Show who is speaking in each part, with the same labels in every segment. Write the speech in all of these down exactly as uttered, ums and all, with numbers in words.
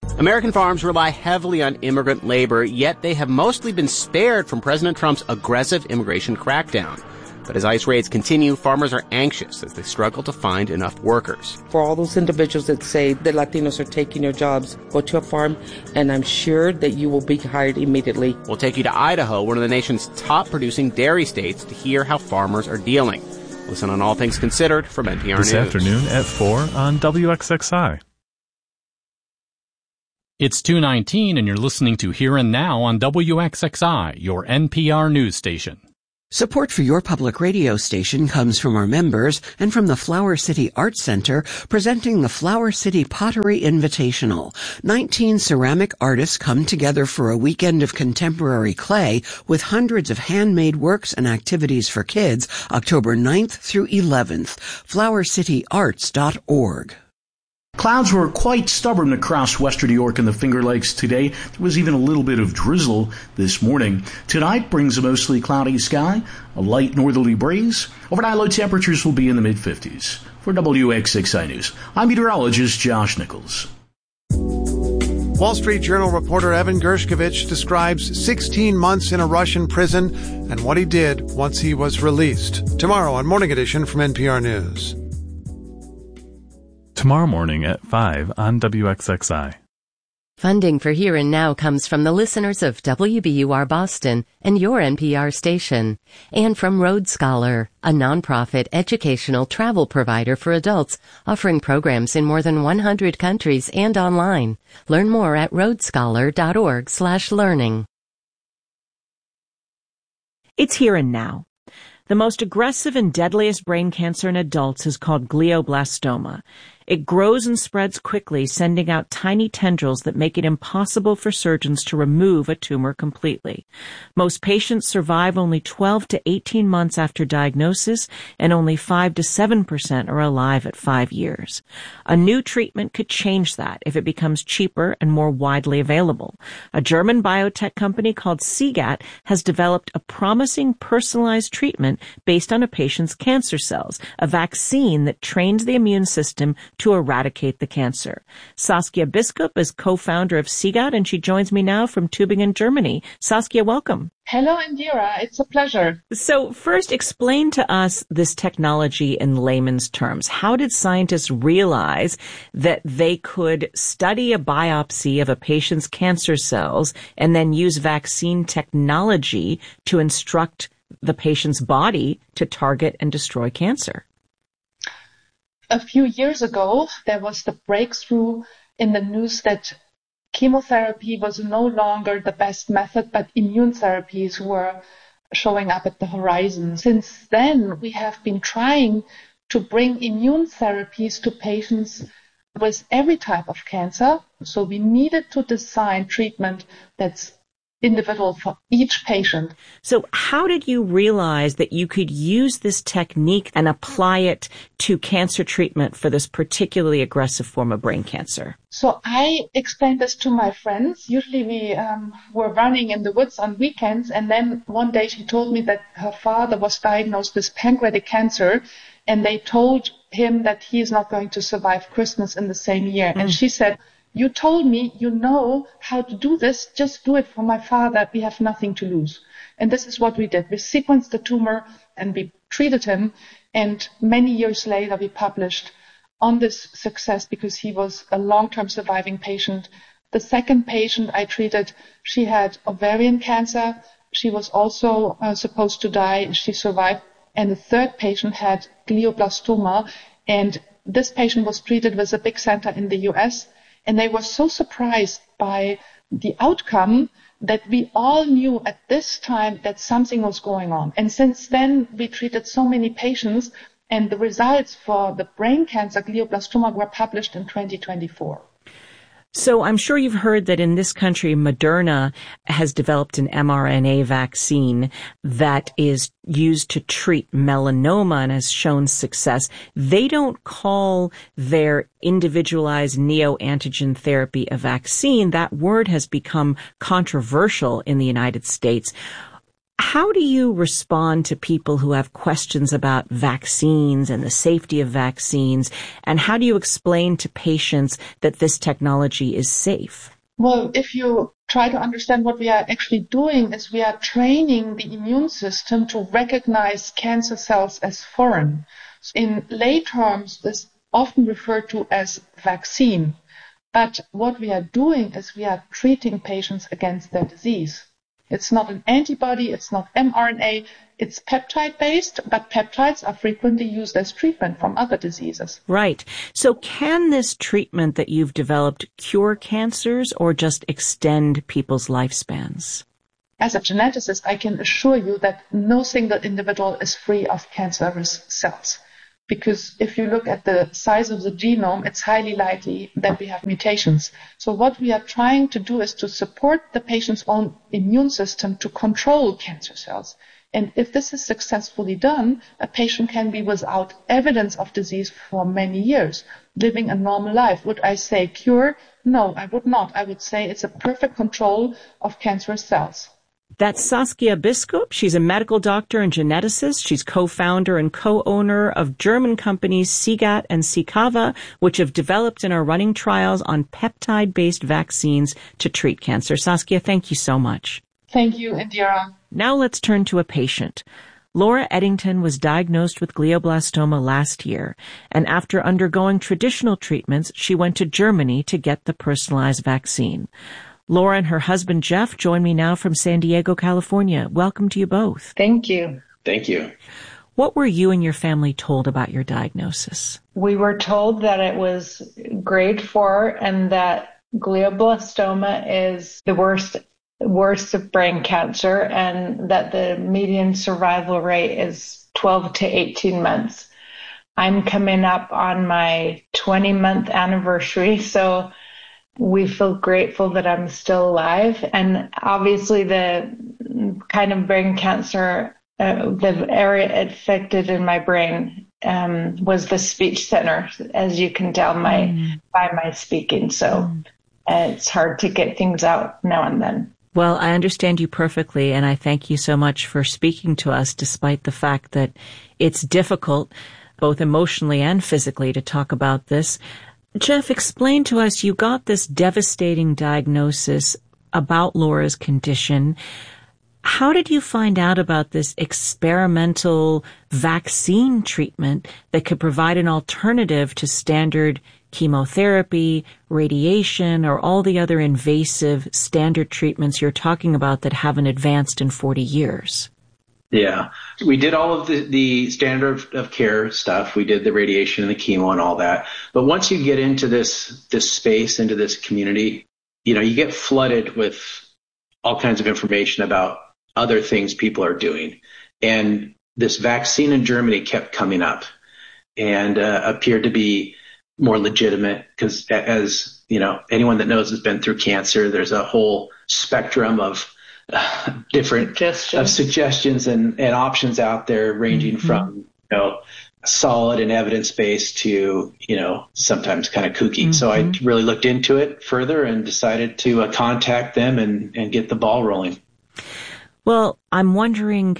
Speaker 1: American farms rely heavily on immigrant labor, yet they have mostly been spared from President Trump's aggressive immigration crackdown. But as ICE raids continue, farmers are anxious as they struggle to find enough workers.
Speaker 2: For all those individuals that say the Latinos are taking your jobs, go to a farm, and I'm sure that you will be hired immediately.
Speaker 1: We'll take you to Idaho, one of the nation's top producing dairy states, to hear how farmers are dealing. Listen on All Things Considered from N P R
Speaker 3: this
Speaker 1: News.
Speaker 3: This afternoon at four on W X X I.
Speaker 4: It's two nineteen and you're listening to Here and Now on W X X I, your N P R news station.
Speaker 5: Support for your public radio station comes from our members and from the Flower City Arts Center, presenting the Flower City Pottery Invitational. nineteen ceramic artists come together for a weekend of contemporary clay with hundreds of handmade works and activities for kids, October ninth through eleventh. flower city arts dot org.
Speaker 6: Clouds were quite stubborn across western New York and the Finger Lakes today. There was even a little bit of drizzle this morning. Tonight brings a mostly cloudy sky, a light northerly breeze. Overnight low temperatures will be in the mid-fifties. For W X X I News, I'm meteorologist Josh Nichols.
Speaker 7: Wall Street Journal reporter Evan Gershkovich describes sixteen months in a Russian prison and what he did once he was released. Tomorrow on Morning Edition from N P R News.
Speaker 3: Tomorrow morning at five on W X X I.
Speaker 8: Funding for Here and Now comes from the listeners of W B U R Boston and your N P R station, and from Road Scholar, a nonprofit educational travel provider for adults offering programs in more than one hundred countries and online. Learn more at road scholar dot org slash learning.
Speaker 9: It's Here and Now. The most aggressive and deadliest brain cancer in adults is called glioblastoma. It grows and spreads quickly, sending out tiny tendrils that make it impossible for surgeons to remove a tumor completely. Most patients survive only twelve to eighteen months after diagnosis, and only five to seven percent are alive at five years. A new treatment could change that if it becomes cheaper and more widely available. A German biotech company called Seagat has developed a promising personalized treatment based on a patient's cancer cells, a vaccine that trains the immune system to eradicate the cancer. Saskia Biskup is co-founder of Seagat, and she joins me now from Tübingen, Germany. Saskia, welcome.
Speaker 10: Hello, Indira. It's a pleasure.
Speaker 9: So first, explain to us this technology in layman's terms. How did scientists realize that they could study a biopsy of a patient's cancer cells and then use vaccine technology to instruct the patient's body to target and destroy cancer?
Speaker 10: A few years ago, there was the breakthrough in the news that chemotherapy was no longer the best method, but immune therapies were showing up at the horizon. Since then, we have been trying to bring immune therapies to patients with every type of cancer. So we needed to design treatment that's individual for each patient.
Speaker 9: So how did you realize that you could use this technique and apply it to cancer treatment for this particularly aggressive form of brain cancer?
Speaker 10: So I explained this to my friends. Usually we um, were running in the woods on weekends, and then one day she told me that her father was diagnosed with pancreatic cancer, and they told him that he is not going to survive Christmas in the same year. Mm. And she said, "You told me you know how to do this. Just do it for my father. We have nothing to lose." And this is what we did. We sequenced the tumor and we treated him. And many years later, we published on this success because he was a long-term surviving patient. The second patient I treated, she had ovarian cancer. She was also uh, supposed to die. She survived. And the third patient had glioblastoma. And this patient was treated with a big center in the U S, and they were so surprised by the outcome that we all knew at this time that something was going on. And since then, we treated so many patients, and the results for the brain cancer glioblastoma were published in twenty twenty-four.
Speaker 9: So I'm sure you've heard that in this country, Moderna has developed an mRNA vaccine that is used to treat melanoma and has shown success. They don't call their individualized neoantigen therapy a vaccine. That word has become controversial in the United States. How do you respond to people who have questions about vaccines and the safety of vaccines? And how do you explain to patients that this technology is safe?
Speaker 10: Well, if you try to understand what we are actually doing is we are training the immune system to recognize cancer cells as foreign. In lay terms, this is often referred to as vaccine. But what we are doing is we are treating patients against their disease. It's not an antibody, it's not mRNA, it's peptide-based, but peptides are frequently used as treatment from other diseases.
Speaker 9: Right. So can this treatment that you've developed cure cancers or just extend people's lifespans?
Speaker 10: As a geneticist, I can assure you that no single individual is free of cancerous cells. Because if you look at the size of the genome, it's highly likely that we have mutations. So what we are trying to do is to support the patient's own immune system to control cancer cells. And if this is successfully done, a patient can be without evidence of disease for many years, living a normal life. Would I say cure? No, I would not. I would say it's a perfect control of cancerous cells.
Speaker 9: That's Saskia Biskup. She's a medical doctor and geneticist. She's co-founder and co-owner of German companies Seagat and Seekava, which have developed and are running trials on peptide-based vaccines to treat cancer. Saskia, thank you so much.
Speaker 10: Thank you, Indira.
Speaker 9: Now let's turn to a patient. Laura Eddington was diagnosed with glioblastoma last year, and after undergoing traditional treatments, she went to Germany to get the personalized vaccine. Laura and her husband, Jeff, join me now from San Diego, California. Welcome to you both.
Speaker 11: Thank you.
Speaker 12: Thank you.
Speaker 9: What were you and your family told about your diagnosis?
Speaker 11: We were told that it was grade four and that glioblastoma is the worst, worst of brain cancer and that the median survival rate is twelve to eighteen months. I'm coming up on my twenty-month anniversary, so we feel grateful that I'm still alive. And obviously the kind of brain cancer, uh, the area affected in my brain um, was the speech center, as you can tell my mm. by my speaking. So mm. uh, it's hard to get things out now and then.
Speaker 9: Well, I understand you perfectly, and I thank you so much for speaking to us, despite the fact that it's difficult, both emotionally and physically, to talk about this. Jeff, explain to us, you got this devastating diagnosis about Laura's condition. How did you find out about this experimental vaccine treatment that could provide an alternative to standard chemotherapy, radiation, or all the other invasive standard treatments you're talking about that haven't advanced in forty years?
Speaker 12: Yeah, we did all of the, the standard of, of care stuff. We did the radiation and the chemo and all that. But once you get into this this space, into this community, you know, you get flooded with all kinds of information about other things people are doing. And this vaccine in Germany kept coming up and uh, appeared to be more legitimate because, as you know, anyone that knows has been through cancer, there's a whole spectrum of Uh, different suggestions. Uh, suggestions and, and options out there, ranging mm-hmm. from you know solid and evidence based to you know sometimes kind of kooky. Mm-hmm. So I really looked into it further and decided to uh, contact them and, and get the ball rolling.
Speaker 9: Well, I'm wondering,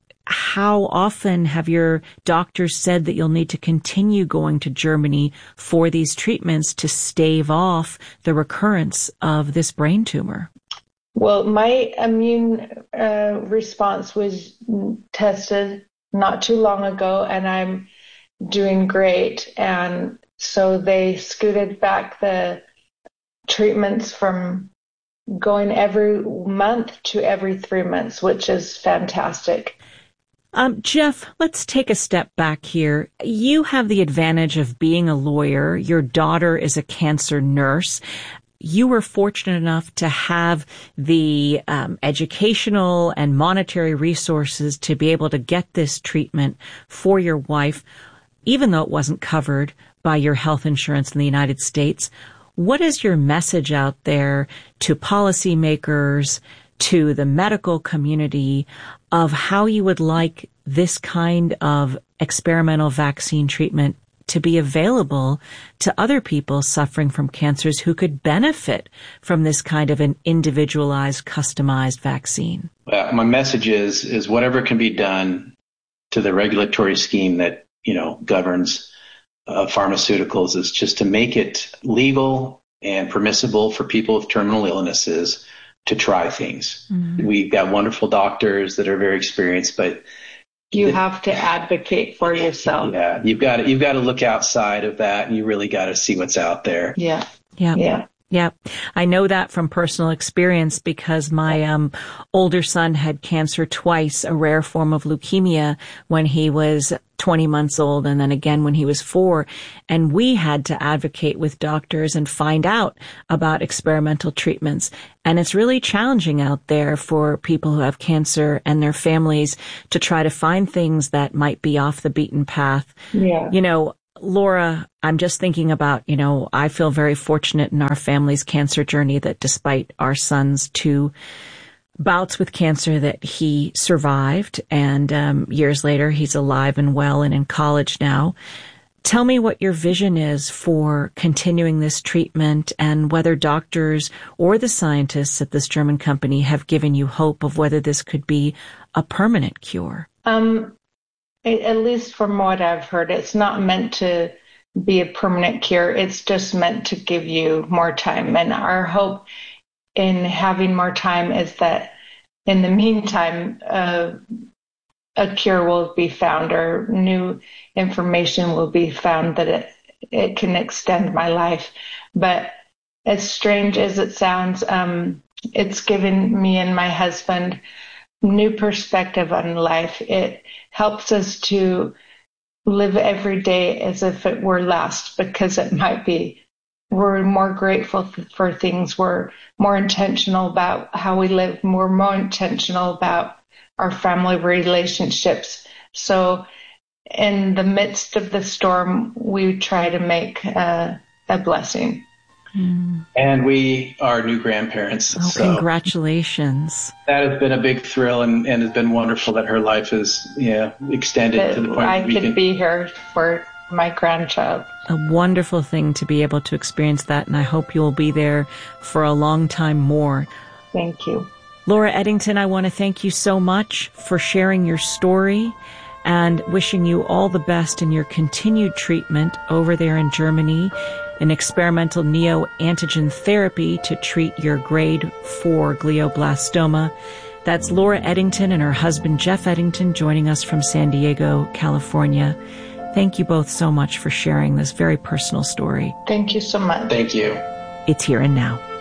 Speaker 9: how often have your doctors said that you'll need to continue going to Germany for these treatments to stave off the recurrence of this brain tumor?
Speaker 11: Well, my immune uh, response was tested not too long ago, and I'm doing great. And so they scooted back the treatments from going every month to every three months, which is fantastic.
Speaker 9: Um, Jeff, let's take a step back here. You have the advantage of being a lawyer. Your daughter is a cancer nurse. You were fortunate enough to have the um, educational and monetary resources to be able to get this treatment for your wife, even though it wasn't covered by your health insurance in the United States. What is your message out there to policymakers, to the medical community, of how you would like this kind of experimental vaccine treatment to be available to other people suffering from cancers who could benefit from this kind of an individualized, customized vaccine?
Speaker 12: Uh, my message is, is whatever can be done to the regulatory scheme that, you know, governs uh, pharmaceuticals is just to make it legal and permissible for people with terminal illnesses to try things. Mm-hmm. We've got wonderful doctors that are very experienced, but
Speaker 11: you have to advocate for yourself.
Speaker 12: Yeah, you've got to, you've got to look outside of that, and you really got to see what's out there.
Speaker 11: Yeah.
Speaker 9: Yeah.
Speaker 11: Yeah.
Speaker 9: Yeah. I know that from personal experience because my um older son had cancer twice, a rare form of leukemia when he was twenty months old and then again when he was four. And we had to advocate with doctors and find out about experimental treatments. And it's really challenging out there for people who have cancer and their families to try to find things that might be off the beaten path.
Speaker 11: Yeah.
Speaker 9: You know, Laura, I'm just thinking about, you know, I feel very fortunate in our family's cancer journey that despite our son's two bouts with cancer that he survived, and um, years later he's alive and well and in college now. Tell me what your vision is for continuing this treatment and whether doctors or the scientists at this German company have given you hope of whether this could be a permanent cure.
Speaker 11: Um. At least from what I've heard, it's not meant to be a permanent cure. It's just meant to give you more time. And our hope in having more time is that in the meantime, uh, a cure will be found or new information will be found that it, it can extend my life. But as strange as it sounds, um, it's given me and my husband new perspective on life. It helps us to live every day as if it were last, because it might be. We're more grateful for things. We're more intentional about how we live. We're more intentional about our family relationships. So in the midst of the storm, we try to make uh, a blessing.
Speaker 9: Mm.
Speaker 12: And we are new grandparents.
Speaker 9: Oh,
Speaker 12: so
Speaker 9: congratulations.
Speaker 12: That has been a big thrill, and, and it's been wonderful that her life is yeah, extended
Speaker 11: that
Speaker 12: to the point
Speaker 11: I
Speaker 12: that we
Speaker 11: could
Speaker 12: can
Speaker 11: be here for my grandchild.
Speaker 9: A wonderful thing to be able to experience that, and I hope you will be there for a long time more.
Speaker 11: Thank you.
Speaker 9: Laura Eddington, I want to thank you so much for sharing your story and wishing you all the best in your continued treatment over there in Germany, an experimental neoantigen therapy to treat your grade four glioblastoma. That's Laura Eddington and her husband Jeff Eddington joining us from San Diego, California. Thank you both so much for sharing this very personal story.
Speaker 11: Thank you so much.
Speaker 12: Thank you.
Speaker 9: It's Here and Now.